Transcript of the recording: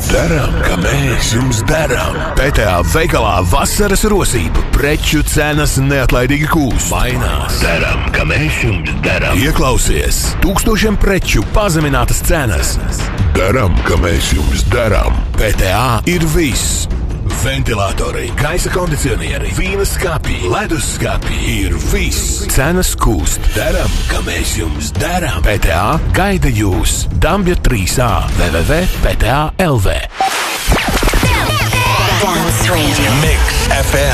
Darām, ka mēs jums darām. PTA veikalā vasaras rosība, preču cenas neatlaidīgi kūst. Mainās. Darām, ka mēs jums darām. Ieklausies, tūkstošiem preču pazeminātas cenas. Darām, ka mēs jums darām. PTA ir viss. Ventilatori, gaisa kondicionieri, vīna skapji, leduskapji ir viss. Cenas kūst. Darām, ka mēs jums darām. PTA gaida jūs. Dambja 3A www.pta.lv. Dance Radio. Mix FM.